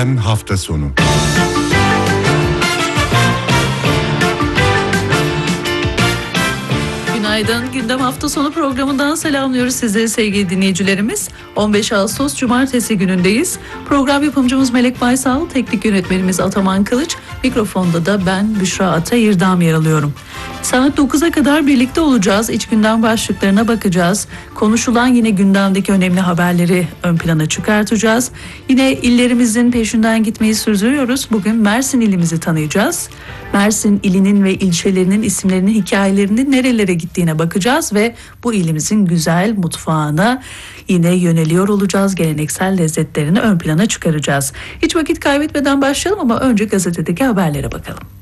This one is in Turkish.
Hafta sonu. Günaydın. Gündem hafta sonu programından selamlıyoruz sizleri sevgili dinleyicilerimiz. 15 Ağustos Cumartesi günündeyiz. Program yapımcımız Melek Baysal, teknik yönetmenimiz Ataman Kılıç, mikrofonda da ben Büşra Ata İrdam yer alıyorum. Saat 9'a kadar birlikte olacağız. İç gündem başlıklarına bakacağız. Konuşulan yine gündemdeki önemli haberleri ön plana çıkartacağız. Yine illerimizin peşinden gitmeyi sürdürüyoruz. Bugün Mersin ilimizi tanıyacağız. Mersin ilinin ve ilçelerinin isimlerinin hikayelerinin nerelere gittiğine bakacağız ve bu ilimizin güzel mutfağına yine yöneliyor olacağız. Geleneksel lezzetlerini ön plana çıkaracağız. Hiç vakit kaybetmeden başlayalım ama önce gazetedeki haberlere bakalım.